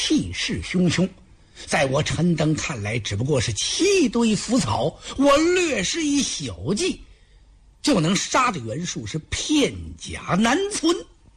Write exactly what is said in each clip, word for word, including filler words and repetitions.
气势汹汹，在我陈登看来只不过是七堆腐草，我略施一小计就能杀得袁术是片甲难存。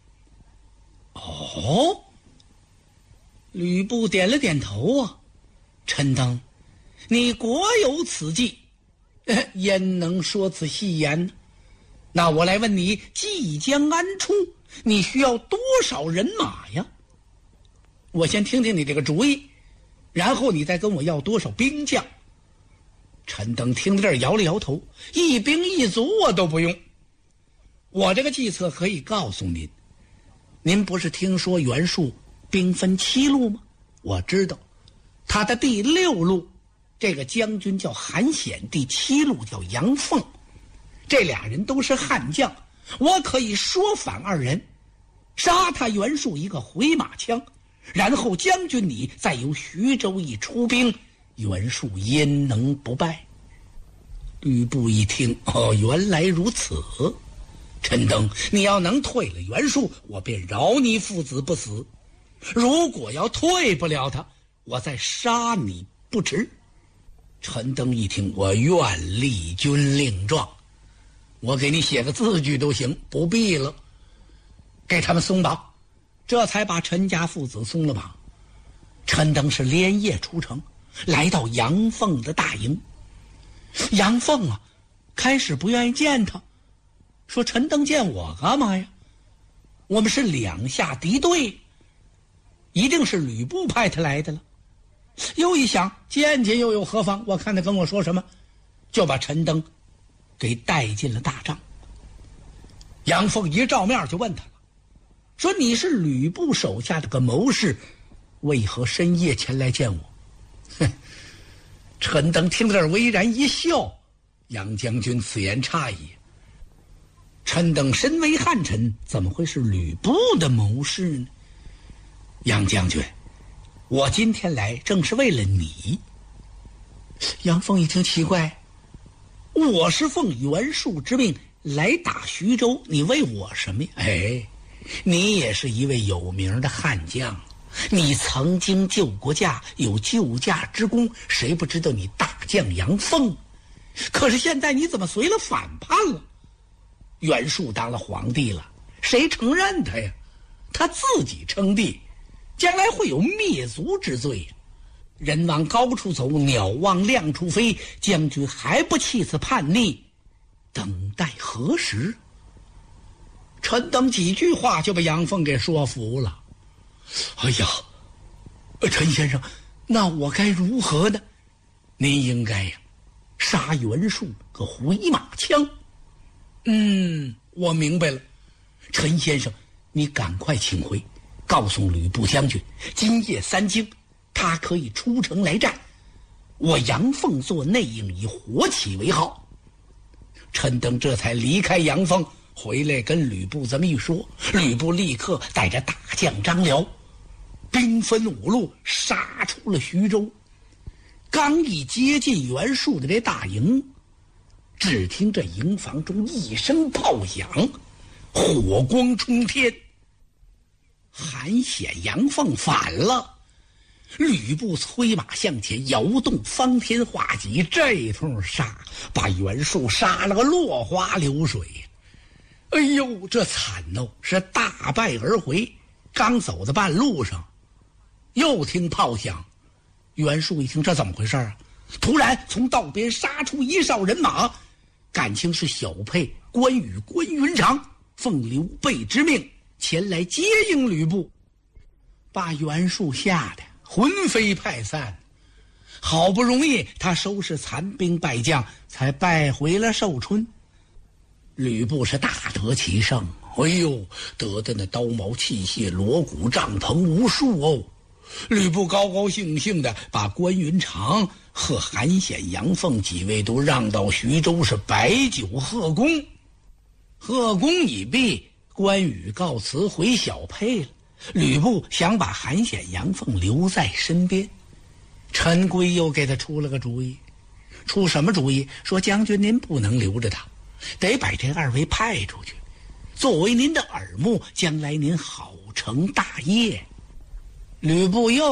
哦，吕布点了点头啊，陈登，你果有此计，呃、焉能说此戏言呢？那我来问你，即将安出，你需要多少人马呀？我先听听你这个主意，然后你再跟我要多少兵将。陈登听到这儿摇了摇头，一兵一卒我都不用。我这个计策可以告诉您，您不是听说袁术兵分七路吗？我知道，他的第六路这个将军叫韩显，第七路叫杨凤，这俩人都是悍将，我可以说反二人，杀他袁术一个回马枪，然后将军你再由徐州一出兵，袁术焉能不败？吕布一听，哦，原来如此。陈登，你要能退了袁术，我便饶你父子不死；如果要退不了他，我再杀你不迟。陈登一听，我愿立军令状，我给你写个字据都行，不必了。给他们松绑，这才把陈家父子松了绑。陈登是连夜出城，来到杨凤的大营。杨凤啊，开始不愿意见他，说陈登见我干嘛呀？我们是两下敌对，一定是吕布派他来的了。又一想，见见又有何妨？我看他跟我说什么，就把陈登给带进了大帐。杨凤一照面就问他了，说你是吕布手下的个谋士，为何深夜前来见我？哼！陈登听到这儿微然一笑，杨将军此言差矣。陈登身为汉臣，怎么会是吕布的谋士呢？杨将军，我今天来正是为了你。杨凤一听奇怪，我是奉袁术之命来打徐州，你为我什么呀？哎，你也是一位有名的悍将，你曾经救过驾，有救驾之功，谁不知道你大将杨凤？可是现在你怎么随了反叛了？袁术当了皇帝了，谁承认他呀？他自己称帝，将来会有灭族之罪呀！人往高处走，鸟往亮处飞，将军还不弃此叛逆，等待何时？陈登几句话就把杨凤给说服了。哎呀，陈先生，那我该如何呢？您应该呀，杀袁术个回马枪。嗯，我明白了。陈先生，你赶快请回，告诉吕布将军，今夜三更，他可以出城来战。我杨凤做内应，以火起为号。陈登这才离开杨凤，回来跟吕布这么一说，吕布立刻带着大将张辽，兵分五路杀出了徐州。刚一接近袁术的这大营，只听这营房中一声炮响，火光冲天。韩显、杨凤反了，吕布催马向前，摇动方天画戟，这通杀把袁术杀了个落花流水。哎呦，这惨哦，是大败而回。刚走到半路上，又听炮响，袁术一听这怎么回事啊？突然从道边杀出一哨人马，感情是小沛关羽关云长，奉刘备之命前来接应吕布，把袁术吓得魂飞魄散。好不容易他收拾残兵败将，才败回了寿春。吕布是大得其胜，哎呦，得的那刀矛器械锣鼓帐篷无数哦。吕布高高兴兴的把关云长和韩显、杨凤几位都让到徐州，是摆酒贺功。贺功已毕，关羽告辞回小沛了。吕布想把韩显、杨凤留在身边，陈规又给他出了个主意。出什么主意？说将军您不能留着他，得把这二位派出去，作为您的耳目，将来您好成大业。吕布又